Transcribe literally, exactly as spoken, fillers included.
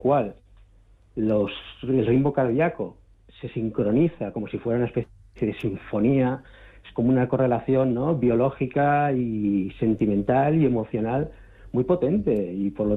cual los, el ritmo cardíaco se sincroniza como si fuera una especie de sinfonía, es como una correlación, ¿no?, biológica y sentimental y emocional muy potente, y por lo